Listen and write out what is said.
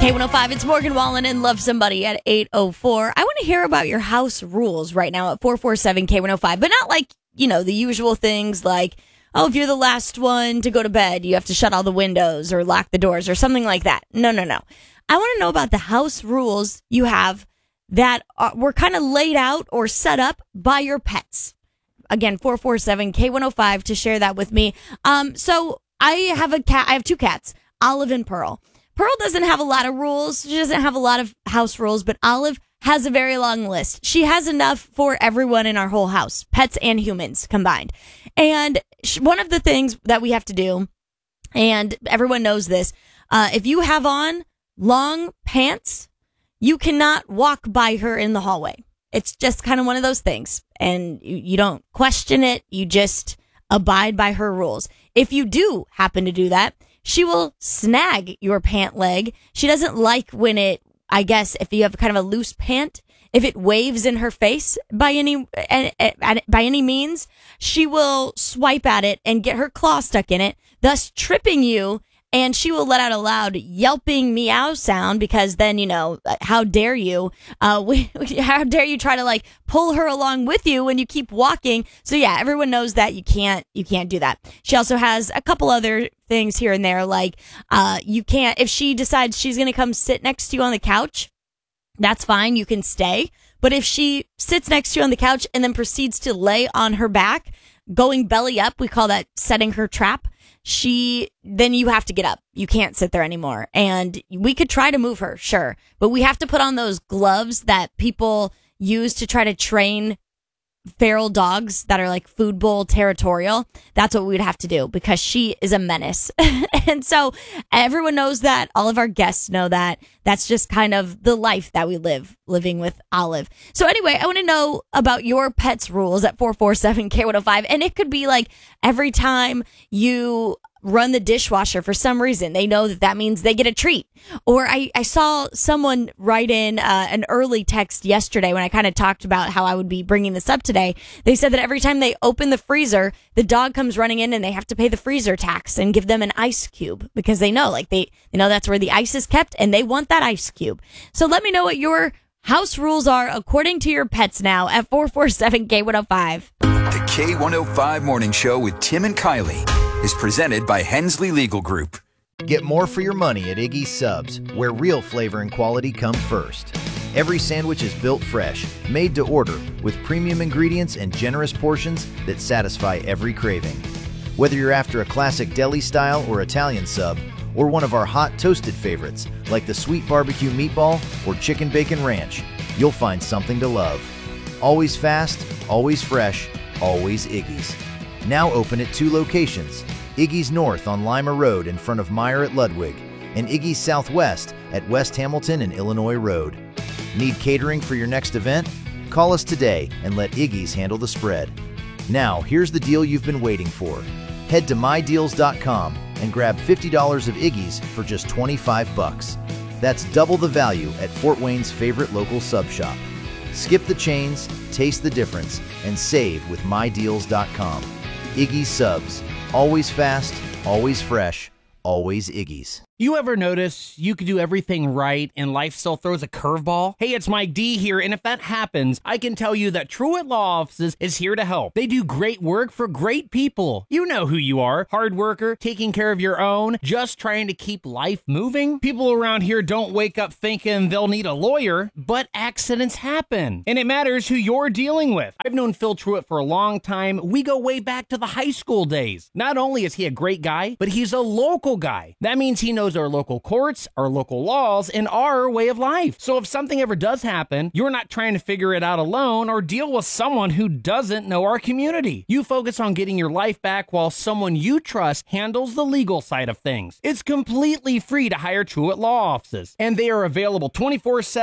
K105, it's Morgan Wallen and Love Somebody at 8:04. I want to hear about your house rules right now at 447-K105, but not like, the usual things like, oh, if you're the last one to go to bed, you have to shut all the windows or lock the doors or something like that. No. I want to know about the house rules you have that were kind of laid out or set up by your pets. Again, 447-K105 to share that with me. So I have a cat. I have two cats, Olive and Pearl. Pearl doesn't have a lot of rules. She doesn't have a lot of house rules, but Olive has a very long list. She has enough for everyone in our whole house, pets and humans combined. And one of the things that we have to do, and everyone knows this, if you have on long pants, you cannot walk by her in the hallway. It's just kind of one of those things. And you don't question it. You just abide by her rules. If you do happen to do that, she will snag your pant leg. She doesn't like when I guess if you have kind of a loose pant, if it waves in her face by any means, she will swipe at it and get her claw stuck in it, thus tripping you. And she will let out a loud yelping meow sound because then, how dare you? How dare you try to pull her along with you when you keep walking? So yeah, everyone knows that you can't do that. She also has a couple other things here and there, you can't, if she decides she's going to come sit next to you on the couch, that's fine. You can stay. But if she sits next to you on the couch and then proceeds to lay on her back, going belly up, we call that setting her trap. Then you have to get up. You can't sit there anymore. And we could try to move her, sure. But we have to put on those gloves that people use to try to train feral dogs that are like food bowl territorial. That's what we'd have to do because she is a menace. And so everyone knows that. All of our guests know that. That's just kind of the life that we living with Olive. So anyway, I want to know about your pet's rules at 447-K105. And it could be like every time you run the dishwasher for some reason, they know that means they get a treat. Or I saw someone write in an early text yesterday when I kind of talked about how I would be bringing this up today. They said that every time they open the freezer, the dog comes running in and they have to pay the freezer tax and give them an ice cube because they know they know that's where the ice is kept and they want that ice cube. So let me know what your house rules are according to your pets now at 447-K105. The K105 Morning Show with Tim and Kylie is presented by Hensley Legal Group. Get more for your money at Iggy's Subs, where real flavor and quality come first. Every sandwich is built fresh, made to order, with premium ingredients and generous portions that satisfy every craving. Whether you're after a classic deli style or Italian sub, or one of our hot toasted favorites like the sweet barbecue meatball or chicken bacon ranch, you'll find something to love. Always fast, always fresh, always Iggy's. Now open at 2 locations, Iggy's North on Lima Road in front of Meyer at Ludwig, and Iggy's Southwest at West Hamilton and Illinois Road. Need catering for your next event? Call us today and let Iggy's handle the spread. Now, here's the deal you've been waiting for. Head to mydeals.com and grab $50 of Iggy's for just $25. That's double the value at Fort Wayne's favorite local sub shop. Skip the chains, taste the difference, and save with mydeals.com. Iggy's Subs. Always fast, always fresh, always Iggy's. You ever notice you could do everything right and life still throws a curveball? Hey, it's Mike D here, and if that happens, I can tell you that Truett Law Offices is here to help. They do great work for great people. You know who you are. Hard worker, taking care of your own, just trying to keep life moving. People around here don't wake up thinking they'll need a lawyer, but accidents happen, and it matters who you're dealing with. I've known Phil Truett for a long time. We go way back to the high school days. Not only is he a great guy, but he's a local guy. That means he knows our local courts, our local laws, and our way of life. So if something ever does happen, you're not trying to figure it out alone or deal with someone who doesn't know our community. You focus on getting your life back while someone you trust handles the legal side of things. It's completely free to hire Truett Law Offices, and they are available 24/7